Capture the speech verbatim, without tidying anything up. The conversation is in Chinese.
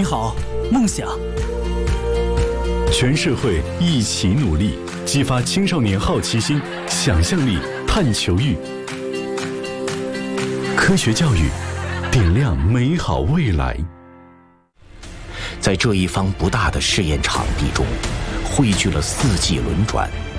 你好，梦想。 全社会一起努力，激发青少年好奇心、想象力、探求欲。科学教育，点亮美好未来。 在这一方不大的试验场地中，汇聚了四季轮转、